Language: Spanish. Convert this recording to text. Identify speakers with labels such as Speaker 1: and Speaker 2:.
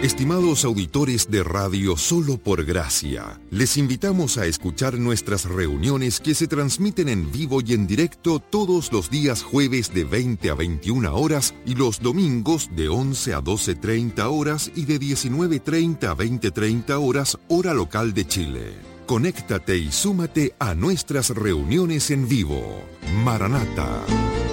Speaker 1: Estimados auditores de radio Solo por Gracia, les invitamos a escuchar nuestras reuniones que se transmiten en vivo y en directo todos los días jueves de 20 a 21 horas y los domingos de 11 a 12:30 horas y de 19:30 a 20:30 horas, hora local de Chile. Conéctate y súmate a nuestras reuniones en vivo. Maranata.